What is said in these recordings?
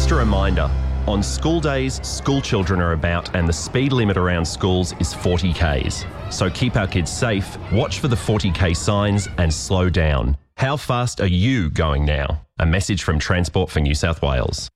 Just a reminder, on school days, school children are about and the speed limit around schools is 40 Ks. So keep our kids safe, watch for the 40 K signs and slow down. How fast are you going now? A message from Transport for New South Wales.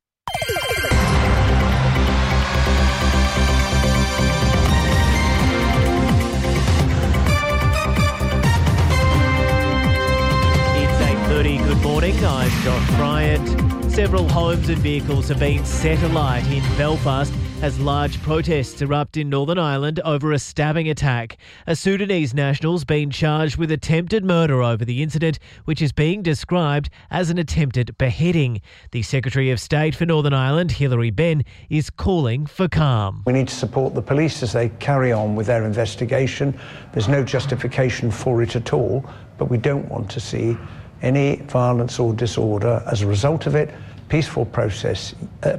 Good morning, I'm Josh Bryant. Several homes and vehicles have been set alight in Belfast as large protests erupt in Northern Ireland over a stabbing attack. A Sudanese national's been charged with attempted murder over the incident, which is being described as an attempted beheading. The Secretary of State for Northern Ireland, Hilary Benn, is calling for calm. We need to support the police as they carry on with their investigation. There's no justification for it at all, but we don't want to see any violence or disorder as a result of it. Peaceful protest,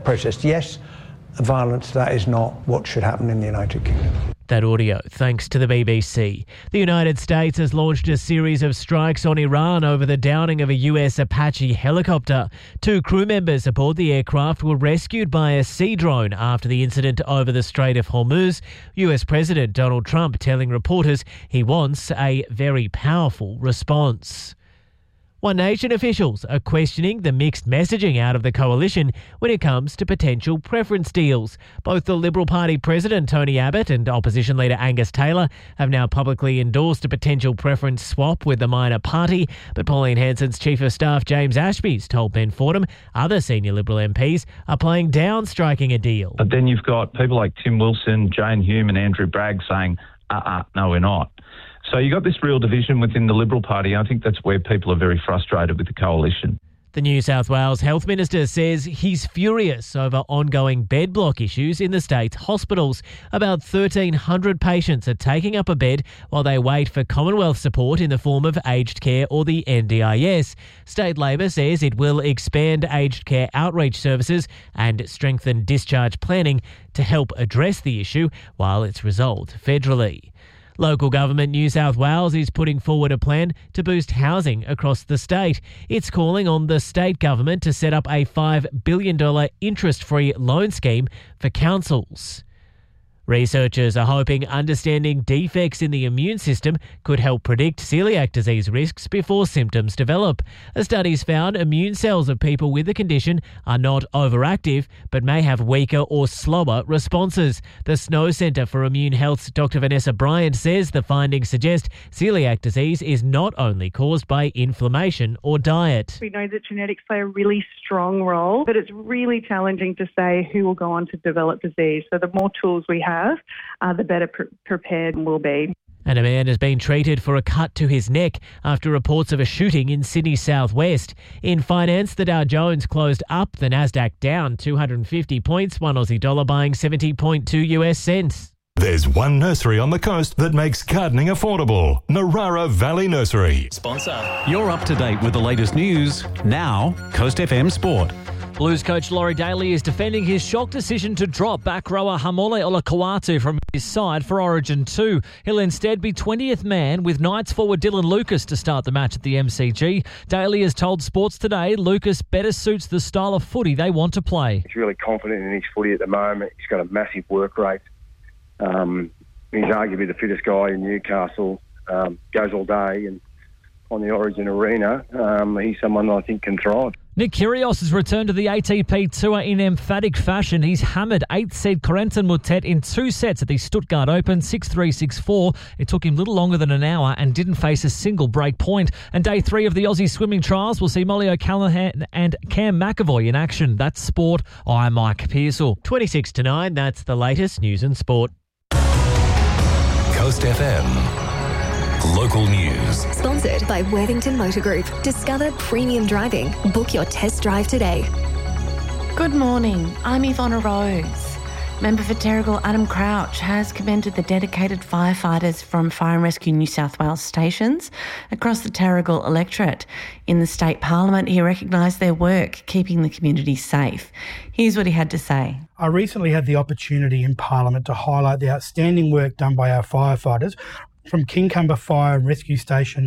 yes. Violence, that is not what should happen in the United Kingdom. That audio, thanks to the BBC. The United States has launched a series of strikes on Iran over the downing of a US Apache helicopter. 2 crew members aboard the aircraft were rescued by a sea drone after the incident over the Strait of Hormuz. US President Donald Trump telling reporters he wants a very powerful response. One Nation officials are questioning the mixed messaging out of the coalition when it comes to potential preference deals. Both the Liberal Party President Tony Abbott and Opposition Leader Angus Taylor have now publicly endorsed a potential preference swap with the minor party, but Pauline Hanson's Chief of Staff James Ashby's told Ben Fordham other senior Liberal MPs are playing down striking a deal. But then you've got people like Tim Wilson, Jane Hume and Andrew Bragg saying, no, we're not. So you've got this real division within the Liberal Party. I think that's where people are very frustrated with the coalition. The New South Wales Health Minister says he's furious over ongoing bed block issues in the state's hospitals. About 1,300 patients are taking up a bed while they wait for Commonwealth support in the form of aged care or the NDIS. State Labor says it will expand aged care outreach services and strengthen discharge planning to help address the issue while it's resolved federally. Local government New South Wales is putting forward a plan to boost housing across the state. It's calling on the state government to set up a $5 billion interest-free loan scheme for councils. Researchers are hoping understanding defects in the immune system could help predict celiac disease risks before symptoms develop. A study's found immune cells of people with the condition are not overactive but may have weaker or slower responses. The Snow Centre for Immune Health's Dr. Vanessa Bryant says the findings suggest celiac disease is not only caused by inflammation or diet. We know that genetics play a really strong role, but it's really challenging to say who will go on to develop disease. So the more tools we have, the better prepared we'll be. And a man has been treated for a cut to his neck after reports of a shooting in Sydney's southwest. In finance, the Dow Jones closed up, the Nasdaq down 250 points, one Aussie dollar buying 70.2 US cents. There's one nursery on the coast that makes gardening affordable. Narara Valley Nursery. Sponsor. You're up to date with the latest news. Now, Coast FM Sport. Blues coach Laurie Daly is defending his shock decision to drop back rower Hamole Olakau'atu from his side for Origin 2. He'll instead be 20th man with Knights forward Dylan Lucas to start the match at the MCG. Daly has told Sports Today Lucas better suits the style of footy they want to play. He's really confident in his footy at the moment. He's got a massive work rate. He's arguably the fittest guy in Newcastle. Goes all day, and on the Origin arena, he's someone I think can thrive. Nick Kyrgios has returned to the ATP Tour in emphatic fashion. He's hammered 8th seed Corentin Moutet in 2 sets at the Stuttgart Open, 6-3, 6-4. It took him little longer than an hour and didn't face a single break point. And day 3 of the Aussie swimming trials will see Molly O'Callaghan and Cam McAvoy in action. That's sport. I'm Mike Pearsall. 26-9, that's the latest news and sport. Coast FM. Local news. Sponsored by Worthington Motor Group. Discover premium driving. Book your test drive today. Good morning. I'm Ivonna Rose. Member for Terrigal Adam Crouch has commended the dedicated firefighters from Fire and Rescue New South Wales stations across the Terrigal electorate. In the state parliament, he recognised their work keeping the community safe. Here's what he had to say. I recently had the opportunity in Parliament to highlight the outstanding work done by our firefighters from Kincumber Fire and Rescue Station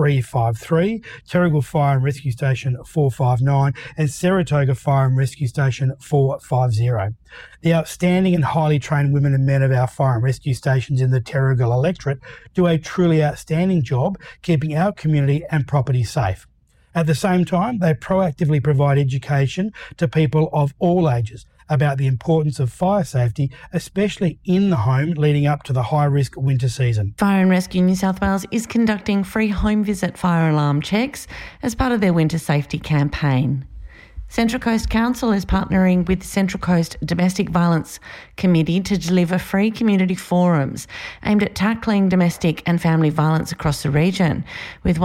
353, Terrigal Fire and Rescue Station 459 and Saratoga Fire and Rescue Station 450. The outstanding and highly trained women and men of our fire and rescue stations in the Terrigal electorate do a truly outstanding job keeping our community and property safe. At the same time, they proactively provide education to people of all ages about the importance of fire safety, especially in the home leading up to the high-risk winter season. Fire and Rescue New South Wales is conducting free home visit fire alarm checks as part of their winter safety campaign. Central Coast Council is partnering with the Central Coast Domestic Violence Committee to deliver free community forums aimed at tackling domestic and family violence across the region. With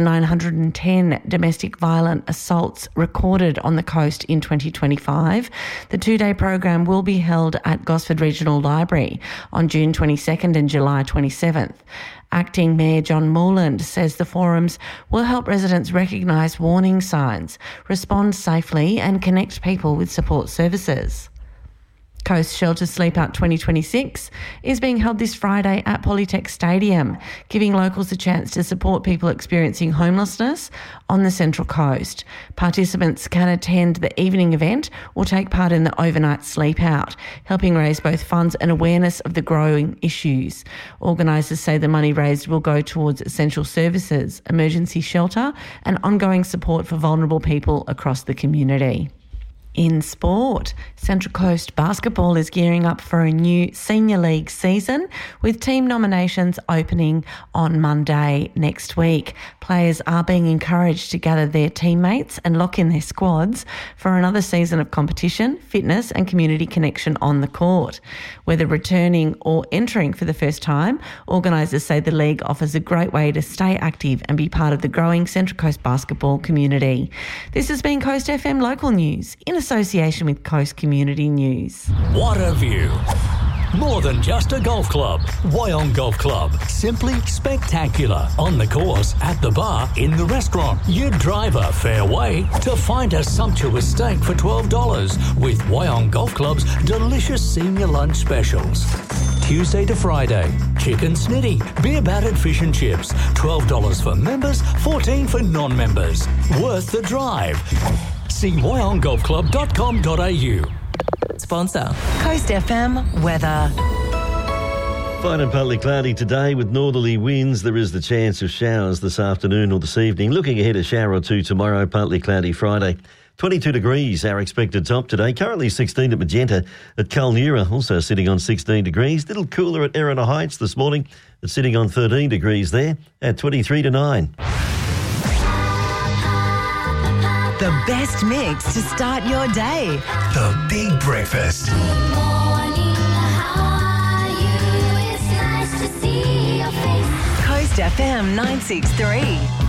1,910 domestic violent assaults recorded on the coast in 2025, the two-day program will be held at Gosford Regional Library on June 22nd and July 27th. Acting Mayor John Moreland says the forums will help residents recognise warning signs, respond safely and connect people with support services. Coast Shelter Sleep Out 2026 is being held this Friday at Polytech Stadium, giving locals a chance to support people experiencing homelessness on the Central Coast. Participants can attend the evening event or take part in the overnight sleep out, helping raise both funds and awareness of the growing issues. Organisers say the money raised will go towards essential services, emergency shelter and ongoing support for vulnerable people across the community. In sport, Central Coast Basketball is gearing up for a new Senior League season with team nominations opening on Monday next week. Players are being encouraged to gather their teammates and lock in their squads for another season of competition, fitness and community connection on the court. Whether returning or entering for the first time, organisers say the league offers a great way to stay active and be part of the growing Central Coast basketball community. This has been Coast FM Local News in association with Coast Community News. What a view! More than just a golf club. Wyong Golf Club. Simply spectacular. On the course, at the bar, in the restaurant. You drive a fair way to find a sumptuous steak for $12 with Wyong Golf Club's delicious senior lunch specials. Tuesday to Friday, chicken snitty, beer battered fish and chips. $12 for members, $14 for non-members. Worth the drive. See wyonggolfclub.com.au. Sponsor Coast FM weather. Fine and partly cloudy today with northerly winds. There is the chance of showers this afternoon or this evening. Looking ahead, a shower or two tomorrow, partly cloudy Friday. 22 degrees, our expected top today. Currently 16 at Magenta. At Kulnura, also sitting on 16 degrees. Little cooler at Erina Heights this morning. It's sitting on 13 degrees there at 23 to 9. The best mix to start your day. The Big Breakfast. Good morning, how are you? It's nice to see your face. Coast FM 963.